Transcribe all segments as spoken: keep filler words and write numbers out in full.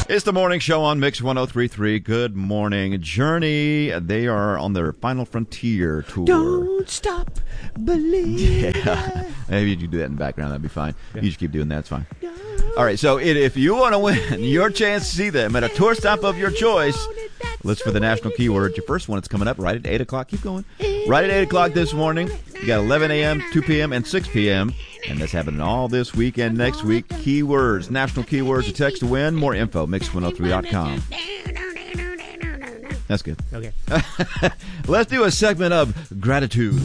It's the morning show on Mix one oh three point three. Good morning, Journey. They are on their Final Frontier tour. Don't stop believing. Yeah, maybe you do that in the background. That'd be fine. Yeah. You just keep doing that. It's fine. All right, so it, if you want to win your chance to see them at a tour stop of your choice, listen for the national keyword. Your first one, it's coming up right at eight o'clock. Keep going. Right at eight o'clock this morning. You got eleven a.m., two p.m., and six p.m., and that's happening all this week and next week. Keywords, national keywords, a text to win. More info, mix one oh three dot com. That's good. Okay. Let's do a segment of gratitude.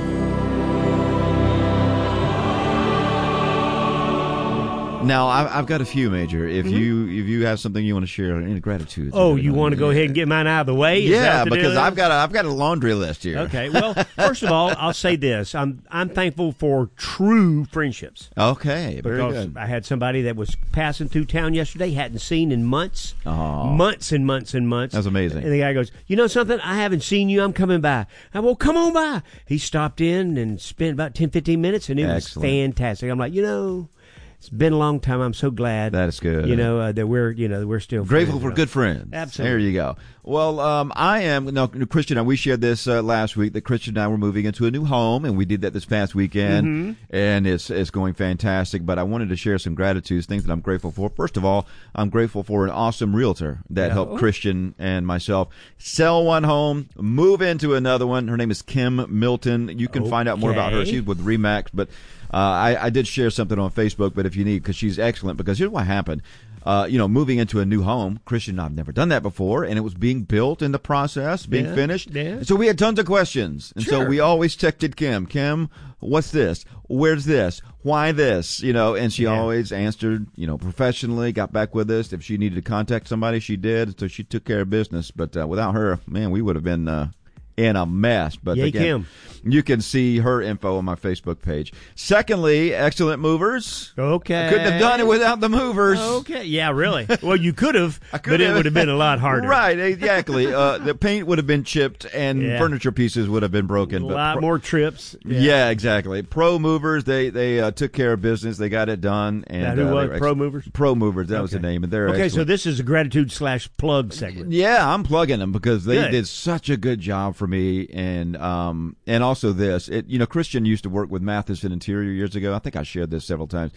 Now, I've got a few, Major. If mm-hmm. you if you have something you want to share, any gratitude. Oh, you want to go ahead and get mine out of the way? Is yeah, because I've got a, I've got a laundry list here. Okay. Well, first of all, I'll say this: I'm I'm thankful for true friendships. Okay, very because good. I had somebody that was passing through town yesterday, hadn't seen in months, oh. months and months and months. That's amazing. And the guy goes, "You know something? I haven't seen you. I'm coming by." I well, come on by. He stopped in and spent about ten, fifteen minutes, and it Excellent. was fantastic. I'm like, you know. It's been a long time. I'm so glad. That is good. You know uh, that we're you know we're still grateful friends, for you know. good friends. Absolutely. There you go. Well, um, I am no Christian. And we shared this uh, last week that Christian and I were moving into a new home, and we did that this past weekend, mm-hmm. and it's it's going fantastic. But I wanted to share some gratitudes, things that I'm grateful for. First of all, I'm grateful for an awesome realtor that yeah. helped Christian and myself sell one home, move into another one. Her name is Kim Milton. You can okay. find out more about her. She's with Remax, but. Uh, I, I did share something on Facebook, but if you need, because she's excellent, because here's what happened. Uh, you know, moving into a new home, Christian and I have never done that before, and it was being built in the process, being yeah, finished. Yeah. And so we had tons of questions. And sure. so we always texted Kim, Kim, what's this? Where's this? Why this? You know, and she yeah. always answered, you know, professionally, got back with us. If she needed to contact somebody, she did. So she took care of business. But uh, without her, man, we would have been uh, in a mess. But Yay, again, Kim. You can see her info on my Facebook page. Secondly, excellent movers. Okay. I couldn't have done it without the movers. Okay. Yeah, really. Well, you could have, I could but have. it would have been a lot harder. Right, exactly. uh, the paint would have been chipped and yeah. furniture pieces would have been broken. A but lot pro- more trips. Yeah, Yeah, exactly. Pro movers, they they uh, took care of business. They got it done. And now, who uh, was ex- Pro Movers? Pro movers, that okay. was the name. And they're okay. excellent. So this is a gratitude slash plug segment. Yeah, I'm plugging them because they Good. did such a good job for me, and um and also this. It you know Christian used to work with Matheson Interior years ago. I think I shared this several times.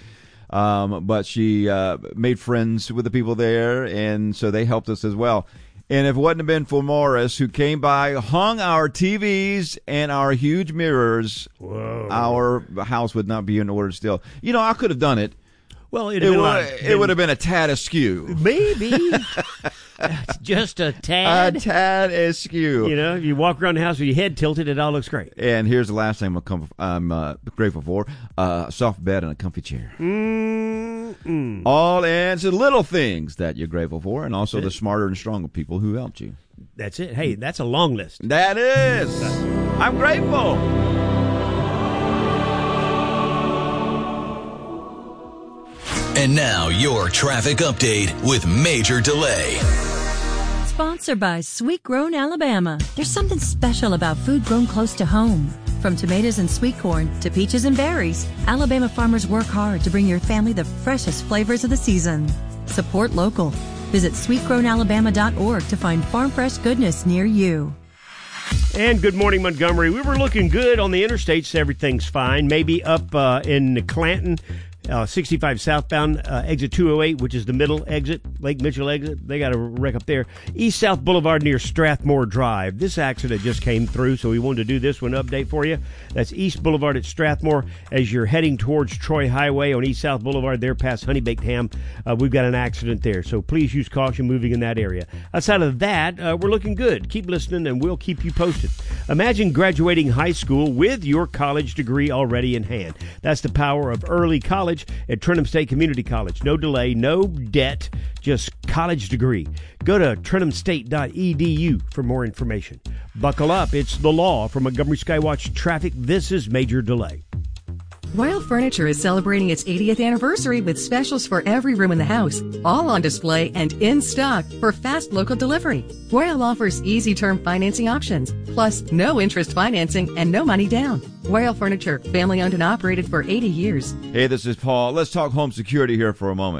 Um, but she uh, made friends with the people there, and so they helped us as well. And if it wouldn't have been for Morris, who came by, hung our T Vs and our huge mirrors, Whoa. our house would not be in order still. You know, I could have done it. Well, it'd It, have been a would, lot, it been, would have been a tad askew. maybe just a tad. A tad askew. You know, you walk around the house with your head tilted, it all looks great. And here's the last thing I'm, comf- I'm uh, grateful for: uh, a soft bed and a comfy chair. Mm-mm. All and it's the little things that you're grateful for, and also the smarter and stronger people who helped you. That's it. Hey, that's a long list. That is. I'm grateful. And now your traffic update with Major Delay. Sponsored by Sweet Grown Alabama. There's something special about food grown close to home. From tomatoes and sweet corn to peaches and berries, Alabama farmers work hard to bring your family the freshest flavors of the season. Support local. Visit sweet grown alabama dot org to find farm fresh goodness near you. And good morning, Montgomery. We were looking good on the interstates. Everything's fine. Maybe up uh, in Clanton. Uh, sixty-five southbound, uh, exit two oh eight, which is the middle exit, Lake Mitchell exit. They got a wreck up there. East-South Boulevard near Strathmore Drive. This accident just came through, so we wanted to do this one update for you. That's East Boulevard at Strathmore. As you're heading towards Troy Highway on East-South Boulevard, there past Honey Baked Ham, uh, we've got an accident there. So please use caution moving in that area. Outside of that, uh, we're looking good. Keep listening, and we'll keep you posted. Imagine graduating high school with your college degree already in hand. That's the power of early college at Trenham State Community College. No delay, no debt, just college degree. Go to trenham state dot e d u for more information. Buckle up. It's the law. From Montgomery Skywatch Traffic, this is Major Delay. Royal Furniture is celebrating its eightieth anniversary with specials for every room in the house, all on display and in stock for fast local delivery. Royal offers easy term financing options, plus no interest financing and no money down. Royal Furniture, family owned and operated for eighty years. Hey, this is Paul. Let's talk home security here for a moment.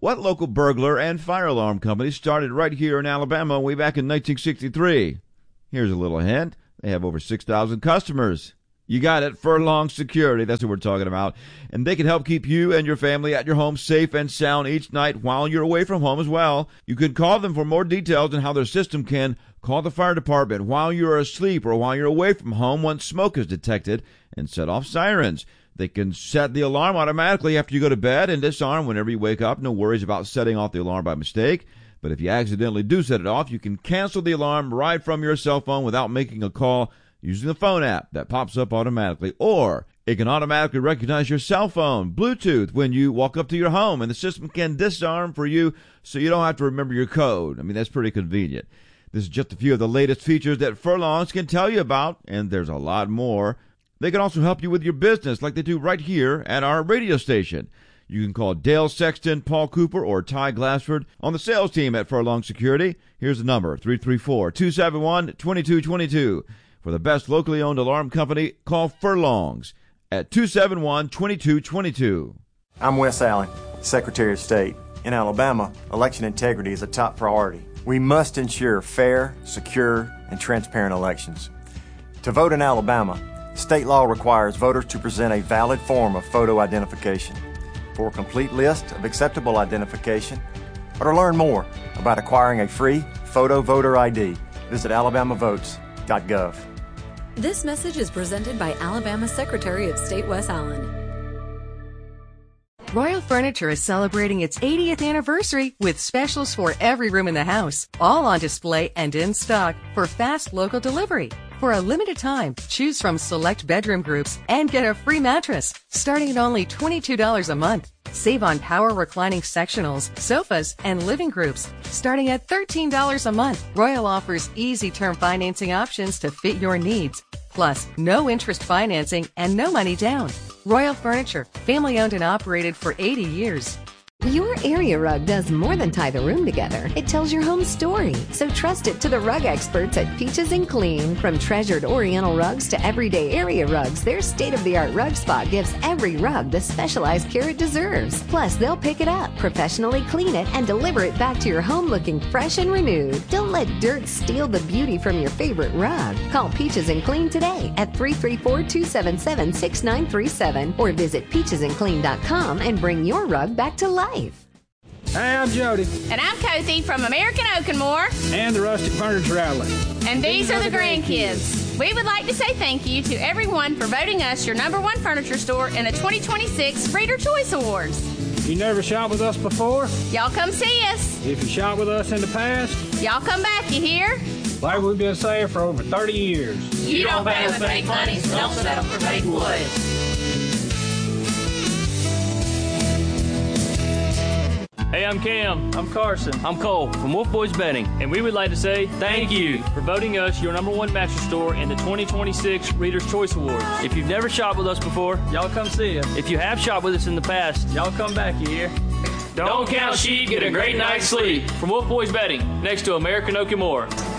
What local burglar and fire alarm company started right here in Alabama way back in nineteen sixty-three? Here's a little hint. They have over six thousand customers. You got it, Furlong Security. That's what we're talking about. And they can help keep you and your family at your home safe and sound each night while you're away from home as well. You can call them for more details on how their system can call the fire department while you're asleep or while you're away from home once smoke is detected and set off sirens. They can set the alarm automatically after you go to bed and disarm whenever you wake up. No worries about setting off the alarm by mistake. But if you accidentally do set it off, you can cancel the alarm right from your cell phone without making a call using the phone app that pops up automatically. Or it can automatically recognize your cell phone, Bluetooth, when you walk up to your home, and the system can disarm for you so you don't have to remember your code. I mean, that's pretty convenient. This is just a few of the latest features that Furlongs can tell you about, and there's a lot more. They can also help you with your business like they do right here at our radio station. You can call Dale Sexton, Paul Cooper, or Ty Glassford on the sales team at Furlong Security. Here's the number, three three four, two seven one, two two two two. For the best locally owned alarm company, call Furlongs at two seven one, two two two two. I'm Wes Allen, Secretary of State. In Alabama, election integrity is a top priority. We must ensure fair, secure, and transparent elections. To vote in Alabama, state law requires voters to present a valid form of photo identification. For a complete list of acceptable identification, or to learn more about acquiring a free photo voter I D, visit alabama votes dot gov. This message is presented by Alabama Secretary of State Wes Allen. Royal Furniture is celebrating its eightieth anniversary with specials for every room in the house, all on display and in stock for fast local delivery. For a limited time, choose from select bedroom groups and get a free mattress starting at only twenty-two dollars a month. Save on power reclining sectionals, sofas, and living groups starting at thirteen dollars a month. Royal offers easy term financing options to fit your needs. Plus, no interest financing and no money down. Royal Furniture, family owned and operated for eighty years. Your area rug does more than tie the room together. It tells your home story. So trust it to the rug experts at Peaches and Clean. From treasured Oriental rugs to everyday area rugs, their state-of-the-art rug spot gives every rug the specialized care it deserves. Plus, they'll pick it up, professionally clean it, and deliver it back to your home looking fresh and renewed. Don't let dirt steal the beauty from your favorite rug. Call Peaches and Clean today at three three four, two seven seven, six nine three seven or visit peaches and clean dot com and bring your rug back to life. Hey, I'm Jody. And I'm Cozy from American Oak and More. And the Rustic Furniture Outlet. And these, these are, are the grandkids. grandkids. We would like to say thank you to everyone for voting us your number one furniture store in the twenty twenty-six Reader Choice Awards. You never shopped with us before? Y'all come see us. If you shopped with us in the past? Y'all come back, you hear? Like we've been saying for over thirty years. You, you don't pay with fake money, so don't settle for fake wood. Hey, I'm Cam. I'm Carson. I'm Cole from Wolf Boys Betting. And we would like to say thank you for voting us your number one mattress store in the twenty twenty-six Reader's Choice Awards. If you've never shopped with us before, y'all come see us. If you have shopped with us in the past, y'all come back, you hear? Don't, Don't count sheep, get a great night's sleep. From Wolf Boys Betting, next to American Oak and More.